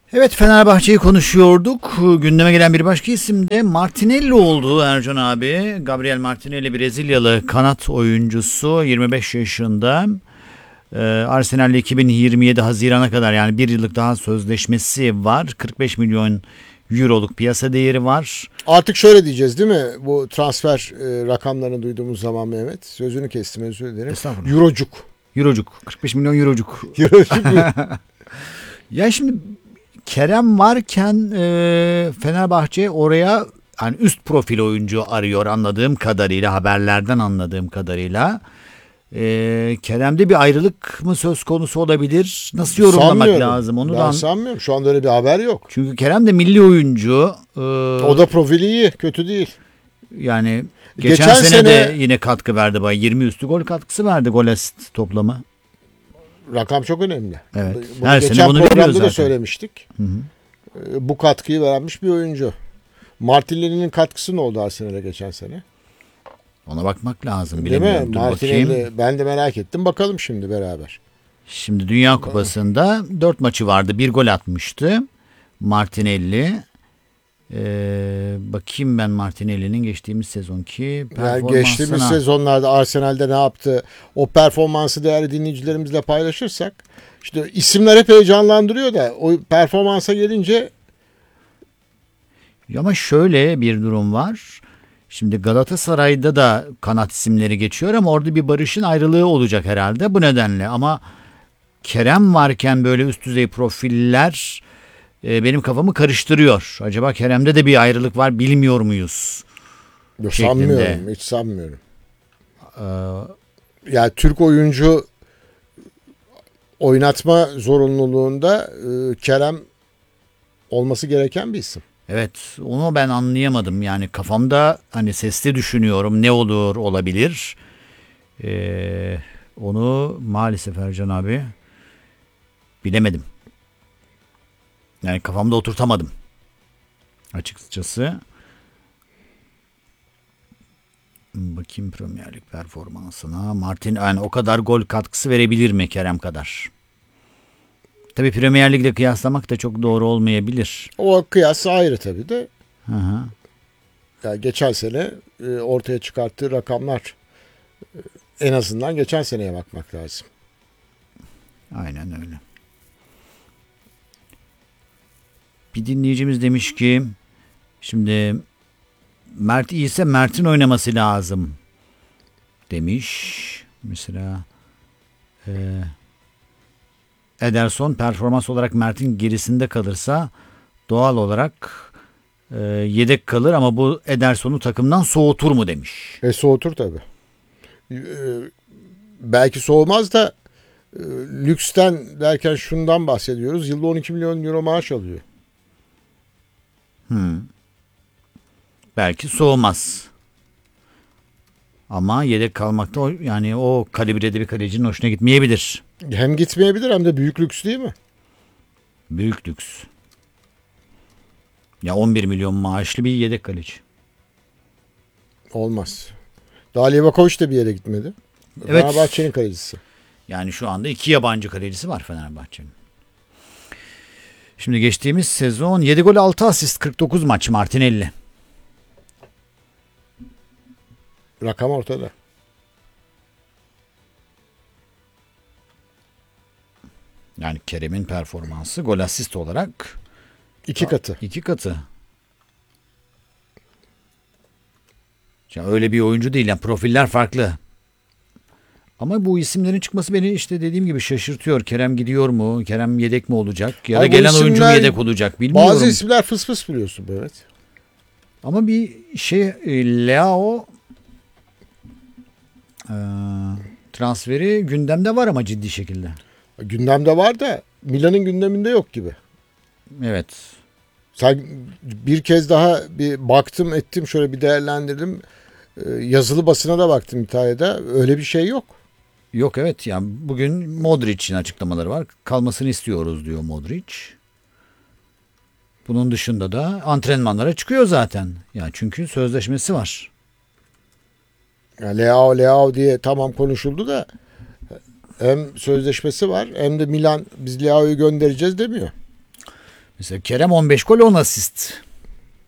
Evet, Fenerbahçe'yi konuşuyorduk. Gündeme gelen bir başka isim de Martinelli oldu Ercan abi. Gabriel Martinelli, Brezilyalı kanat oyuncusu, 25 yaşında. Arsenal'le 2027 Haziran'a kadar, yani bir yıllık daha sözleşmesi var. 45 milyon euroluk piyasa değeri var. Artık şöyle diyeceğiz değil mi? Bu transfer rakamlarını duyduğumuz zaman Mehmet. Sözünü kestim, özür dilerim. Estağfurullah. Eurocuk. Eurocuk. 45 milyon eurocuk. Eurocuk mu? Ya şimdi Kerem varken Fenerbahçe oraya hani üst profil oyuncu arıyor anladığım kadarıyla, haberlerden anladığım kadarıyla. Kerem'de bir ayrılık mı söz konusu olabilir? Nasıl yorumlamak lazım? Onu Ben sanmıyorum. Şu anda öyle bir haber yok. Çünkü Kerem de milli oyuncu. O da profili iyi. Kötü değil. Yani geçen sene de yine katkı verdi. 20 üstü gol katkısı verdi, gol asist toplamı. Rakam çok önemli. Evet. Bunu Her geçen sene bunu programda zaten da söylemiştik. Hı hı. Bu katkıyı vermiş bir oyuncu. Martinelli'nin katkısı ne oldu Arsenal'e geçen sene? Ona bakmak lazım. Değil mi? Dur Martinelli, bakayım. ben de merak ettim. Bakalım şimdi beraber. Şimdi Dünya Kupası'nda 4 maçı vardı. 1 gol atmıştı Martinelli. Bakayım ben Martinelli'nin geçtiğimiz sezonki performansına. Yani geçtiğimiz sezonlarda Arsenal'de ne yaptı? O performansı değerli dinleyicilerimizle paylaşırsak, işte isimler hep heyecanlandırıyor da o performansa gelince. Ama şöyle bir durum var. Şimdi Galatasaray'da da kanat isimleri geçiyor ama orada bir Barış'ın ayrılığı olacak herhalde bu nedenle. Ama Kerem varken böyle üst düzey profiller benim kafamı karıştırıyor. Acaba Kerem'de de bir ayrılık var, bilmiyor muyuz? Sanmıyorum, hiç sanmıyorum. Ee, Yani Türk oyuncu oynatma zorunluluğunda Kerem olması gereken bir isim. Evet, onu ben anlayamadım. Yani kafamda hani sesli düşünüyorum, ne olur olabilir. Onu maalesef Ercan abi bilemedim. Yani kafamda oturtamadım açıkçası. Bakayım Premier Lig performansına. Martin yani o kadar gol katkısı verebilir mi Kerem kadar? Tabii Premier Lig'le kıyaslamak da çok doğru olmayabilir. O kıyas ayrı tabii de. Hı hı. Yani geçen sene ortaya çıkarttığı rakamlar, en azından geçen seneye bakmak lazım. Aynen öyle. Bir dinleyicimiz demiş ki şimdi Mert iyiyse Mert'in oynaması lazım demiş. Mesela Ederson performans olarak Mert'in gerisinde kalırsa doğal olarak yedek kalır ama bu Ederson'u takımdan soğutur mu demiş. Soğutur tabii. Belki soğumaz da lüksten derken şundan bahsediyoruz. Yılda 12 milyon euro maaş alıyor. Belki soğumaz. Ama yedek kalmakta yani o kalibrede bir kalecinin hoşuna gitmeyebilir. Hem gitmeyebilir hem de büyük lüks değil mi? Büyük lüks. Ya 11 milyon maaşlı bir yedek kaleci. Olmaz. Daha Livakovic de bir yere gitmedi. Evet. Fenerbahçe'nin kalecisi. Yani şu anda 2 yabancı kalecisi var Fenerbahçe'nin. Şimdi geçtiğimiz sezon 7 gol 6 asist 49 maç Martinelli. Rakam ortada. Yani Kerem'in performansı gol asist olarak 2 katı. 2 katı. Ya öyle bir oyuncu değil, yani profiller farklı. Ama bu isimlerin çıkması beni işte dediğim gibi şaşırtıyor. Kerem gidiyor mu? Kerem yedek mi olacak? Ya da gelen oyuncu mu yedek olacak? Bilmiyorum. Bazı isimler fıs fıs biliyorsun evet. Ama bir Leao transferi gündemde var ama ciddi şekilde. Gündemde var da Milan'ın gündeminde yok gibi. Evet. Sen bir kez daha bir baktım ettim, şöyle bir değerlendirdim. Yazılı basına da baktım İtalya'da. Öyle bir şey yok. Yok evet, yani bugün Modric'in açıklamaları var. Kalmasını istiyoruz diyor Modric. Bunun dışında da antrenmanlara çıkıyor zaten. Yani çünkü sözleşmesi var. Yani Leao diye tamam konuşuldu da hem sözleşmesi var hem de Milan biz Leao'yu göndereceğiz demiyor. Mesela Kerem 15 gol 10 asist.